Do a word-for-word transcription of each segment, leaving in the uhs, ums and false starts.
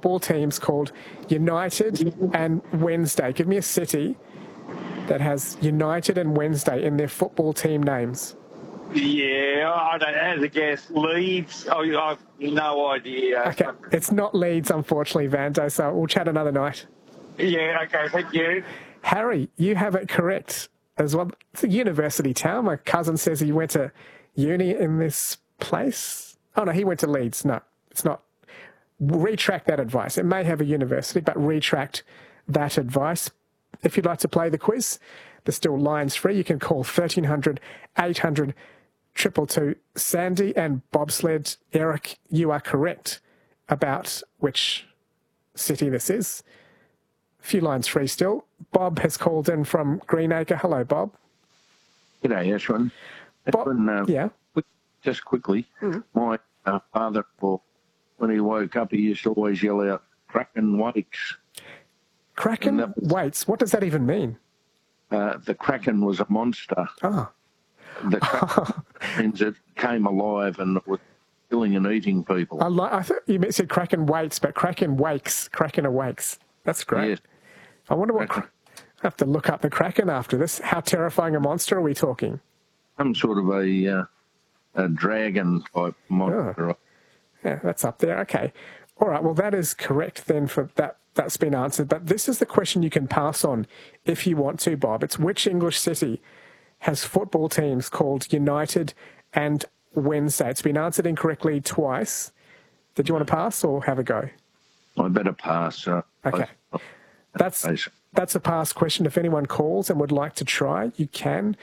football teams called United and Wednesday. Give me a city that has United and Wednesday in their football team names. Yeah, I don't have to guess. Leeds? Oh, I've no idea. Okay, it's not Leeds, unfortunately, Vando, so we'll chat another night. Yeah, okay, thank you. Harry, you have it correct as well. It's a university town. My cousin says he went to uni in this place. Oh, no, he went to Leeds. No, it's not. Retract that advice. It may have a university, but retract that advice. If you'd like to play the quiz, there's still lines free. You can call thirteen hundred, eight hundred, two two two. Sandy and Bobsled, Eric, you are correct about which city this is. A few lines free still. Bob has called in from Greenacre. Hello, Bob. G'day, Ashwin. Bob, Ashwin, uh, yeah. quick, just quickly, mm. my uh, father, when he woke up, he used to always yell out, Kraken wakes. Kraken was, waits? What does that even mean? Uh, the Kraken was a monster. Oh. The Kraken means it came alive and it was killing and eating people. I, like, I thought you said Kraken waits, but Kraken wakes. Kraken awakes. That's great. Yes. I wonder what... I have to look up the Kraken after this. How terrifying a monster are we talking? Some sort of a, uh, a dragon-type monster. Oh. Yeah, that's up there. Okay. All right, well, that is correct then for that. That's been answered. But this is the question you can pass on if you want to, Bob. It's which English city has football teams called United and Wednesday? It's been answered incorrectly twice. Did you want to pass or have a go? I better pass. Uh, okay. That's, that's a pass question. If anyone calls and would like to try, you can.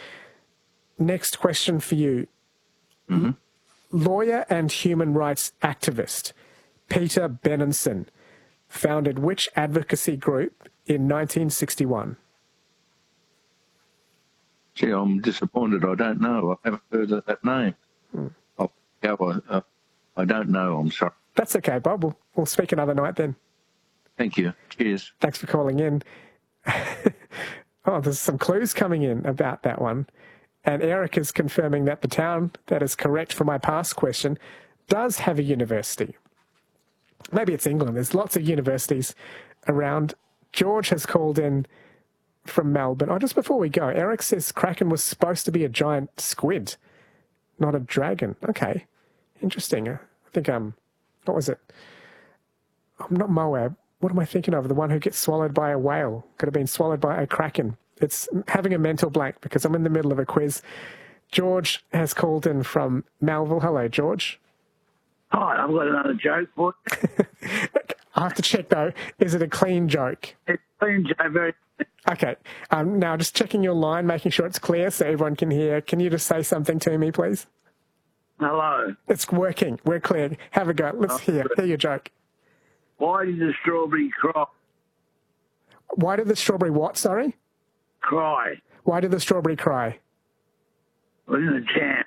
Next question for you. Mm-hmm. Lawyer and human rights activist Peter Benenson founded which advocacy group in nineteen sixty-one? Gee, I'm disappointed. I don't know. I haven't heard of that name. Hmm. I'll go. Uh, I don't know. I'm sorry. That's okay, Bob. We'll, we'll speak another night then. Thank you. Cheers. Thanks for calling in. Oh, there's some clues coming in about that one. And Eric is confirming that the town that is correct for my past question does have a university. Maybe it's England. There's lots of universities around. George has called in from Melbourne. Oh, just before we go, Eric says Kraken was supposed to be a giant squid, not a dragon. Okay. Interesting. I think, um, what was it? I'm not Moab. What am I thinking of? The one who gets swallowed by a whale. Could have been swallowed by a kraken. It's having a mental blank because I'm in the middle of a quiz. George has called in from Melville. Hello, George. Hi, I've got another joke for you. I have to check, though. Is it a clean joke? It's a clean joke, very... Okay. Um, now, just checking your line, making sure it's clear so everyone can hear. Can you just say something to me, please? Hello. It's working. We're clear. Have a go. Let's oh, hear. Hear your joke. Why did the strawberry cry? Why did the strawberry what, sorry? Cry. Why did the strawberry cry? It was in the jam.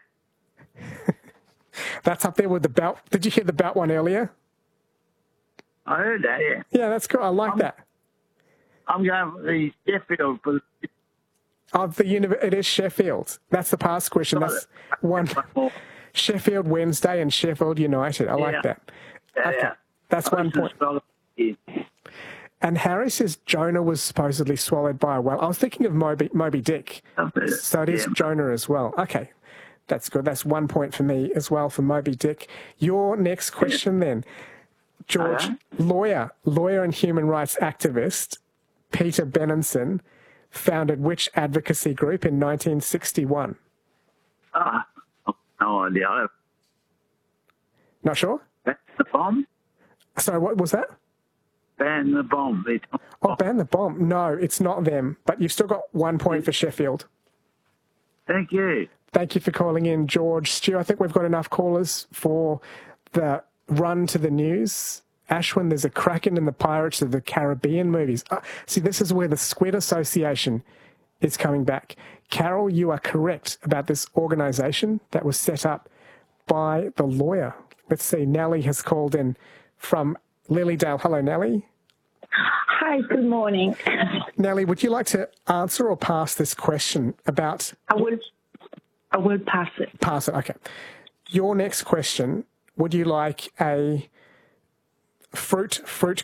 That's up there with the belt. Did you hear the belt one earlier? I heard that, yeah. Yeah, that's cool. I like I'm, that. I'm going for the Sheffield. For the... Oh, the uni- it is Sheffield. That's the past question. That's one. Sheffield Wednesday and Sheffield United. I like yeah. that. Yeah, okay. yeah. That's I one point. Yeah. And Harry says Jonah was supposedly swallowed by a whale. I was thinking of Moby, Moby Dick. So it is yeah. Jonah as well. Okay. That's good. That's one point for me as well for Moby Dick. Your next question then. George, uh-huh. lawyer, lawyer and human rights activist Peter Benenson founded which advocacy group in nineteen sixty-one? Ah, uh, no idea. Not sure? Ban the bomb? Sorry, what was that? Ban the bomb. Oh, ban the bomb. No, it's not them. But you've still got one point for Sheffield. Thank you. Thank you for calling in, George. Stu, I think we've got enough callers for the run to the news. Ashwin, there's a Kraken in the Pirates of the Caribbean movies. Uh, see, this is where the Squid Association is coming back. Carol, you are correct about this organisation that was set up by the lawyer. Let's see, Nellie has called in from Lilydale. Hello, Nellie. Hi, good morning. Nellie, would you like to answer or pass this question about... I will, I will pass it. Pass it, okay. Your next question, would you like a fruit fruit